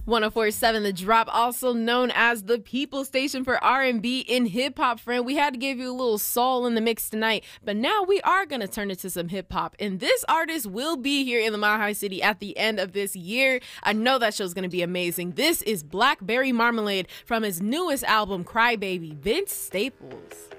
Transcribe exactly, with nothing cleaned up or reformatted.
one oh four point seven The Drop, also known as the People Station for R and B and hip-hop, friend. We had to give you a little soul in the mix tonight, but now we are going to turn it to some hip-hop, and this artist will be here in the Mile High City at the end of this year. I know that show's going to be amazing. This is Blackberry Marmalade from his newest album, Crybaby, Vince Staples.